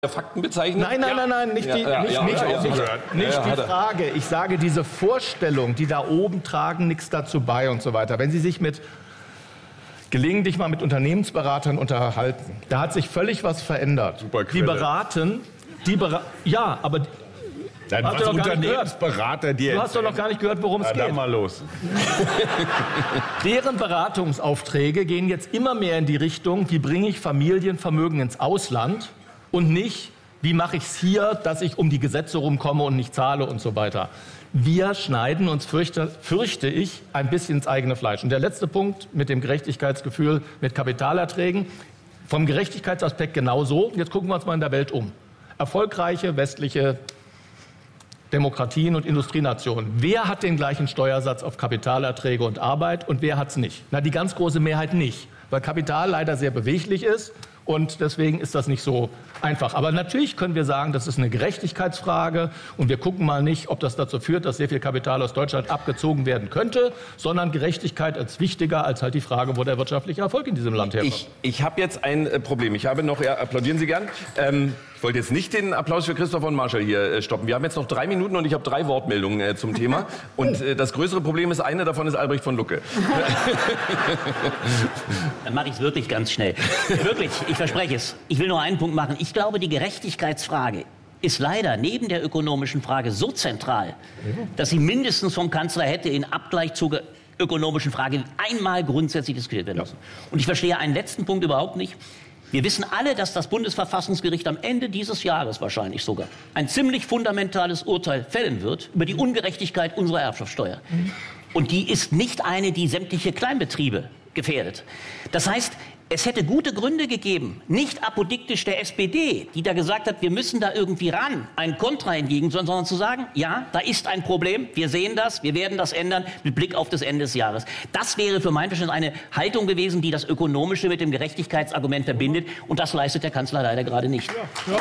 Fakten bezeichnet? Nein, nicht die Frage. Ich sage, diese Vorstellung, die da oben tragen nichts dazu bei und so weiter. Wenn Sie sich gelegentlich mal mit Unternehmensberatern unterhalten, da hat sich völlig was verändert. Super Quelle. Die beraten, ja, aber Dann hast du doch gar nicht gehört. Berater dir. Du hast doch noch gar nicht gehört, worum es geht. Dann mal los. Deren Beratungsaufträge gehen jetzt immer mehr in die Richtung, wie bringe ich Familienvermögen ins Ausland und nicht, wie mache ich es hier, dass ich um die Gesetze rumkomme und nicht zahle und so weiter. Wir schneiden uns, fürchte ich, ein bisschen ins eigene Fleisch. Und der letzte Punkt mit dem Gerechtigkeitsgefühl, mit Kapitalerträgen, vom Gerechtigkeitsaspekt genauso. Jetzt gucken wir uns mal in der Welt um. Erfolgreiche westliche Demokratien und Industrienationen. Wer hat den gleichen Steuersatz auf Kapitalerträge und Arbeit und wer hat es nicht? Na, die ganz große Mehrheit nicht, weil Kapital leider sehr beweglich ist und deswegen ist das nicht so einfach. Aber natürlich können wir sagen, das ist eine Gerechtigkeitsfrage und wir gucken mal nicht, ob das dazu führt, dass sehr viel Kapital aus Deutschland abgezogen werden könnte, sondern Gerechtigkeit als wichtiger als halt die Frage, wo der wirtschaftliche Erfolg in diesem Land herkommt. Ich habe jetzt ein Problem. Ich habe noch, applaudieren Sie gern. Ich wollte jetzt nicht den Applaus für Christoph von Marschall hier stoppen. Wir haben jetzt noch 3 Minuten und ich habe 3 Wortmeldungen zum Thema. Und das größere Problem ist, eine davon ist Albrecht von Lucke. Dann mache ich es wirklich ganz schnell. Wirklich, ich verspreche es. Ich will nur einen Punkt machen. Ich glaube, die Gerechtigkeitsfrage ist leider neben der ökonomischen Frage so zentral, dass sie mindestens vom Kanzler hätte in Abgleich zur ökonomischen Frage einmal grundsätzlich diskutiert werden müssen. Und ich verstehe einen letzten Punkt überhaupt nicht. Wir wissen alle, dass das Bundesverfassungsgericht am Ende dieses Jahres wahrscheinlich sogar ein ziemlich fundamentales Urteil fällen wird über die Ungerechtigkeit unserer Erbschaftssteuer. Und die ist nicht eine, die sämtliche Kleinbetriebe gefährdet. Das heißt, es hätte gute Gründe gegeben, nicht apodiktisch der SPD, die da gesagt hat, wir müssen da irgendwie ran, ein Kontra entgegen, sondern zu sagen, ja, da ist ein Problem, wir sehen das, wir werden das ändern mit Blick auf das Ende des Jahres. Das wäre für mein Verständnis eine Haltung gewesen, die das Ökonomische mit dem Gerechtigkeitsargument verbindet und das leistet der Kanzler leider gerade nicht. Anne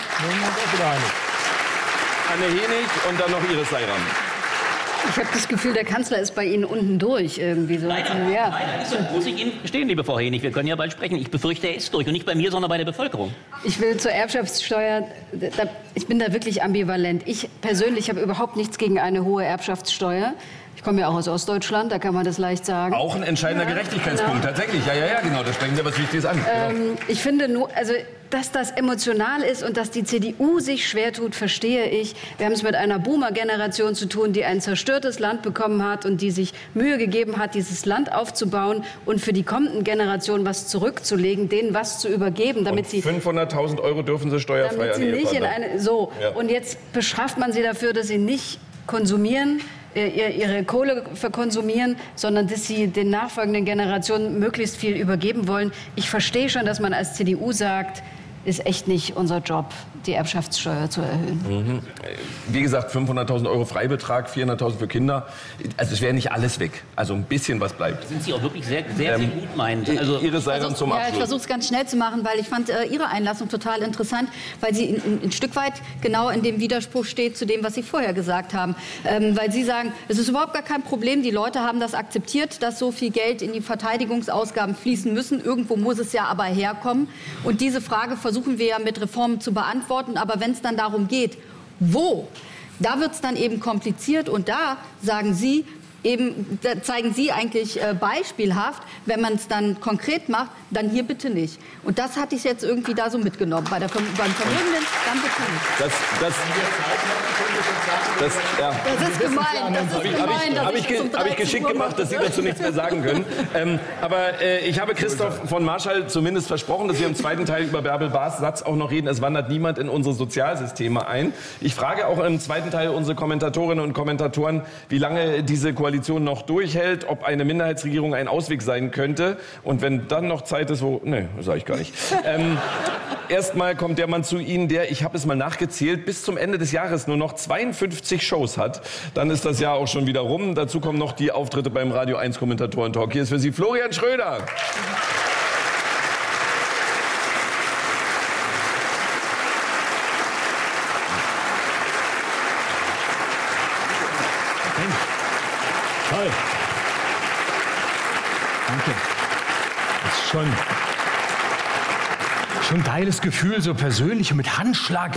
Henig und dann noch Iris Seiram. Ich habe das Gefühl, der Kanzler ist bei Ihnen unten durch irgendwie so. Leider, muss ich Ihnen gestehen, liebe Frau Henig, wir können ja bald sprechen. Ich befürchte, er ist durch und nicht bei mir, sondern bei der Bevölkerung. Ich will zur Erbschaftssteuer, ich bin da wirklich ambivalent. Ich persönlich habe überhaupt nichts gegen eine hohe Erbschaftssteuer. Ich komme ja auch aus Ostdeutschland, da kann man das leicht sagen. Auch ein entscheidender Gerechtigkeitspunkt, tatsächlich. Ja, genau, da sprechen Sie was Wichtiges an. Ich finde nur, also, dass das emotional ist und dass die CDU sich schwer tut, verstehe ich. Wir haben es mit einer Boomer-Generation zu tun, die ein zerstörtes Land bekommen hat und die sich Mühe gegeben hat, dieses Land aufzubauen und für die kommenden Generationen was zurückzulegen, denen was zu übergeben, damit sie 500.000 € dürfen Sie steuerfrei an Und jetzt bestraft man sie dafür, dass sie nicht konsumieren, ihre Kohle verkonsumieren, sondern dass sie den nachfolgenden Generationen möglichst viel übergeben wollen. Ich verstehe schon, dass man als CDU sagt, ist echt nicht unser Job, die Erbschaftssteuer zu erhöhen. Wie gesagt, 500.000 € Freibetrag, 400.000 für Kinder. Also es wäre nicht alles weg. Also ein bisschen was bleibt. Sind Sie auch wirklich sehr gut meinend. Also Iris Seiram zum Abschluss. Ich versuche es ganz schnell zu machen, weil ich fand Ihre Einlassung total interessant, weil sie ein Stück weit genau in dem Widerspruch steht zu dem, was Sie vorher gesagt haben. Weil Sie sagen, es ist überhaupt gar kein Problem, die Leute haben das akzeptiert, dass so viel Geld in die Verteidigungsausgaben fließen müssen. Irgendwo muss es ja aber herkommen. Und diese Frage versuchen wir ja mit Reformen zu beantworten. Aber wenn es dann darum geht, wo, da wird es dann eben kompliziert. Und da sagen Sie, da zeigen Sie eigentlich beispielhaft, wenn man es dann konkret macht, dann hier bitte nicht. Und das hatte ich jetzt irgendwie da so mitgenommen. Beim Vermögenden, dann bitte nicht. Das ist gemein. Habe ich geschickt gemacht, dass Sie dazu nichts mehr sagen können. Aber ich habe Christoph von Marschall zumindest versprochen, dass wir im zweiten Teil über Bärbel Baas Satz auch noch reden. Es wandert niemand in unsere Sozialsysteme ein. Ich frage auch im zweiten Teil unsere Kommentatorinnen und Kommentatoren, wie lange diese Koalition noch durchhält, ob eine Minderheitsregierung ein Ausweg sein könnte. Und wenn dann noch Zeit ist, das sage ich gar nicht. Erstmal kommt der Mann zu Ihnen, der, ich habe es mal nachgezählt, bis zum Ende des Jahres nur noch 52 Shows hat. Dann ist das Jahr auch schon wieder rum. Dazu kommen noch die Auftritte beim Radio 1 Kommentatoren-Talk. Hier ist für Sie Florian Schröder. Toll. Danke. Das ist schon ein geiles Gefühl, so persönlich und mit Handschlag